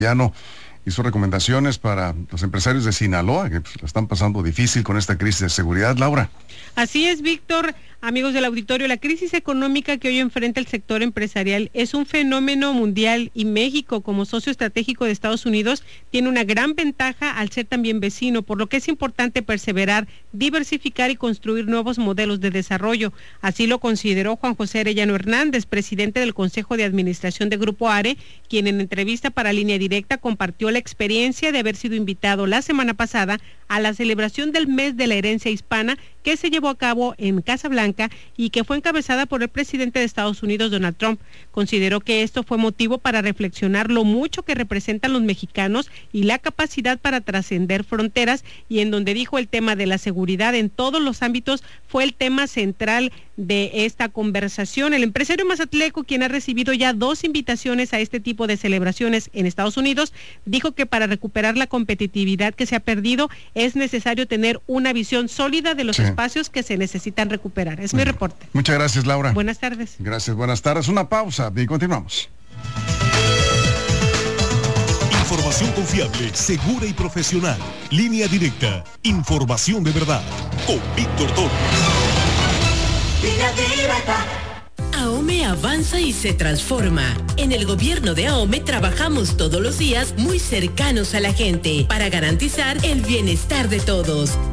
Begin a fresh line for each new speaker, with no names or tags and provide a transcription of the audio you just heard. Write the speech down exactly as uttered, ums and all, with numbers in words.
Llano hizo recomendaciones para los empresarios de Sinaloa, que pues, la están pasando difícil con esta crisis de seguridad. Laura.
Así es, Víctor. Amigos del auditorio, la crisis económica que hoy enfrenta el sector empresarial es un fenómeno mundial y México, como socio estratégico de Estados Unidos, tiene una gran ventaja al ser también vecino, por lo que es importante perseverar, diversificar y construir nuevos modelos de desarrollo. Así lo consideró Juan José Arellano Hernández, presidente del Consejo de Administración de Grupo ARE, quien en entrevista para Línea Directa compartió la experiencia de haber sido invitado la semana pasada a la celebración del Mes de la Herencia Hispana que se llevó a cabo en Casa Blanca y que fue encabezada por el presidente de Estados Unidos, Donald Trump. Consideró que esto fue motivo para reflexionar lo mucho que representan los mexicanos y la capacidad para trascender fronteras, y en donde dijo el tema de la seguridad en todos los ámbitos fue el tema central de esta conversación. El empresario mazatleco, quien ha recibido ya dos invitaciones a este tipo de celebraciones en Estados Unidos, dijo que para recuperar la competitividad que se ha perdido es necesario tener una visión sólida de los sí. espacios que se necesitan recuperar. Es mi reporte.
Muchas gracias, Laura.
Buenas tardes.
Gracias, buenas tardes. Una pausa y continuamos.
Información confiable, segura y profesional. Línea Directa. Información de verdad. Con Víctor Torres.
Línea Directa. AOME avanza y se transforma. En el gobierno de AOME trabajamos todos los días muy cercanos a la gente para garantizar el bienestar de todos.